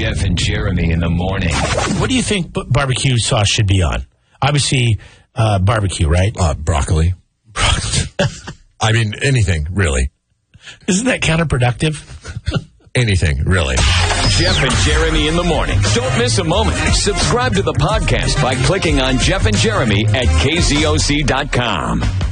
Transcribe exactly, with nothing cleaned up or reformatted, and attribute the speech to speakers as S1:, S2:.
S1: Jeff and Jeremy in the morning.
S2: What do you think b- barbecue sauce should be on? Obviously, uh, barbecue, right?
S3: Uh, broccoli. I mean, anything, really.
S2: Isn't that counterproductive?
S3: Anything, really.
S1: Jeff and Jeremy in the morning. Don't miss a moment. Subscribe to the podcast by clicking on Jeff and Jeremy at K Z O C dot com.